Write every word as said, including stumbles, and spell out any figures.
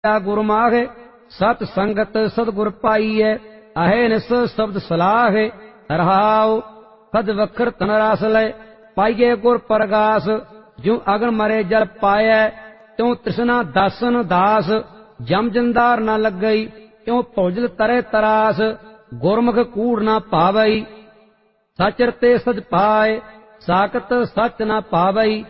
गुरमाह सत संगत सतगुर पाईए आहे निस शब्द सलाह रहाओ खद वखर तन रस लय पाइए गुर परगास ज्यों अगन मरे जल पाए त्यों तृष्णा दासन दास जम जंदार न लग गई त्यों भोजल तरे तरास गुरमुख कूड़ न पावई सचर ते सच पाए साकत सच न पावई